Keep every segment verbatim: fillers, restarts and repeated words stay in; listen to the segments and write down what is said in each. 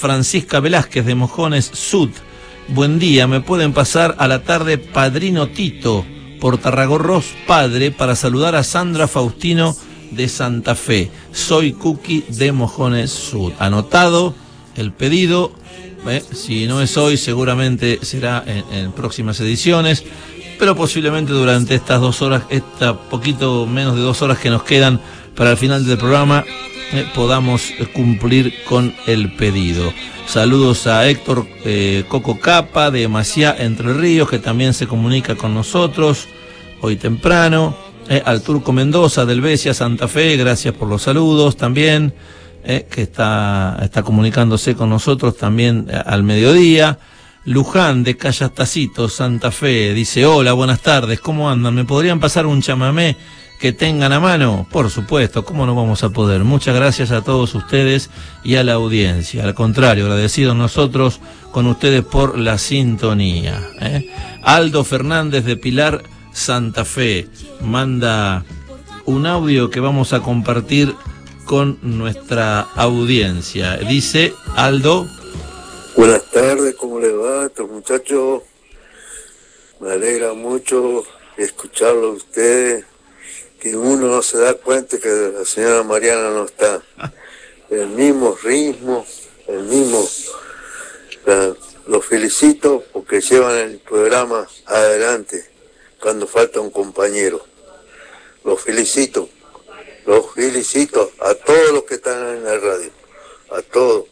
Francisca Velázquez de Mojones Sud. Buen día, me pueden pasar a la tarde Padrino Tito por Tarragorros Padre para saludar a Sandra Faustino de Santa Fe. Soy Cookie de Mojones Sud. Anotado el pedido, ¿eh? Si no es hoy seguramente será en, en próximas ediciones, pero posiblemente durante estas dos horas, esta poquito menos de dos horas que nos quedan para el final del programa, eh, podamos cumplir con el pedido. Saludos a Héctor eh, Coco Capa de Maciá, Entre Ríos, que también se comunica con nosotros hoy temprano. Eh, al Turco Mendoza del Besia, Santa Fe, gracias por los saludos también, eh, que está, está comunicándose con nosotros también eh, al mediodía. Luján de Callastacito, Santa Fe, dice: hola, buenas tardes, ¿cómo andan? ¿Me podrían pasar un chamamé que tengan a mano? Por supuesto, ¿cómo no vamos a poder? Muchas gracias a todos ustedes y a la audiencia. Al contrario, agradecidos nosotros con ustedes por la sintonía, ¿eh? Aldo Fernández de Pilar, Santa Fe, manda un audio que vamos a compartir con nuestra audiencia. Dice Aldo: buenas tardes, ¿cómo le va a estos muchachos? Me alegra mucho escucharlo a ustedes, que uno no se da cuenta que la señora Mariana no está. El mismo ritmo, el mismo... La, los felicito porque llevan el programa adelante cuando falta un compañero. Los felicito, los felicito a todos los que están en la radio, a todos.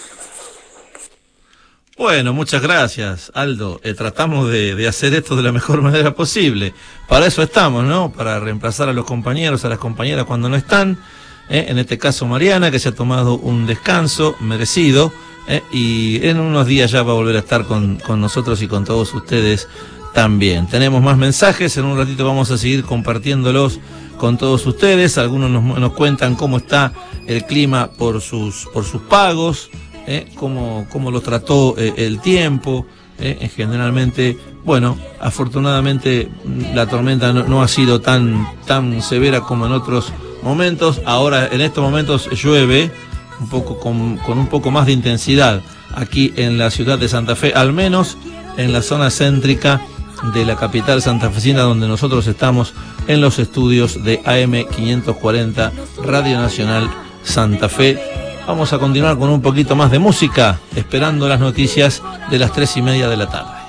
Bueno, muchas gracias, Aldo. Eh, tratamos de, de hacer esto de la mejor manera posible. Para eso estamos, ¿no? Para reemplazar a los compañeros, a las compañeras cuando no están. Eh, en este caso Mariana, que se ha tomado un descanso merecido. Eh, y en unos días ya va a volver a estar con, con nosotros y con todos ustedes también. Tenemos más mensajes, en un ratito vamos a seguir compartiéndolos con todos ustedes. Algunos nos, nos cuentan cómo está el clima por sus, por sus pagos. Eh, cómo, cómo lo trató eh, el tiempo, eh, generalmente, bueno, afortunadamente la tormenta no, no ha sido tan, tan severa como en otros momentos. Ahora, en estos momentos llueve un poco con, con un poco más de intensidad aquí en la ciudad de Santa Fe, al menos en la zona céntrica de la capital santafesina, donde nosotros estamos en los estudios de A M quinientos cuarenta Radio Nacional Santa Fe. Vamos a continuar con un poquito más de música, esperando las noticias de las tres y media de la tarde.